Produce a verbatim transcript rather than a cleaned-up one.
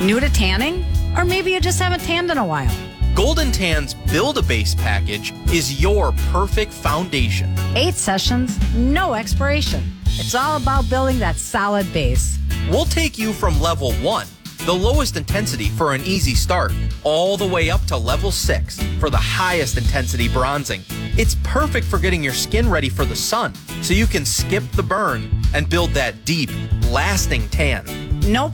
New to tanning? Or maybe you just haven't tanned in a while. Golden Tann's Build-A-Base package is your perfect foundation. Eight sessions, no expiration. It's all about building that solid base. We'll take you from level one, the lowest intensity for an easy start, all the way up to level six for the highest intensity bronzing. It's perfect for getting your skin ready for the sun so you can skip the burn and build that deep, lasting tan. No